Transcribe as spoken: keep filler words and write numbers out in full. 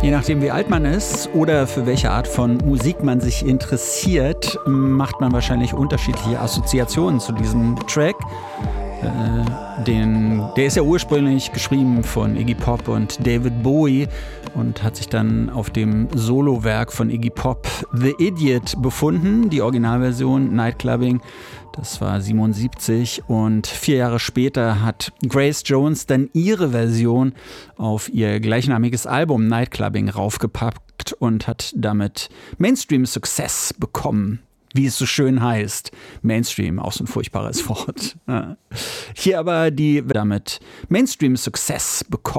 Je nachdem, wie alt man ist oder für welche Art von Musik man sich interessiert, macht man wahrscheinlich unterschiedliche Assoziationen zu diesem Track. Äh, den, der ist ja ursprünglich geschrieben von Iggy Pop und David Bowie und hat sich dann auf dem Solowerk von Iggy Pop The Idiot befunden, die Originalversion Nightclubbing. Das war siebenundsiebzig und vier Jahre später hat Grace Jones dann ihre Version auf ihr gleichnamiges Album Nightclubbing raufgepackt und hat damit Mainstream-Success bekommen. Wie es so schön heißt. Mainstream, auch so ein furchtbares Wort. Hier aber die damit Mainstream-Success bekommen.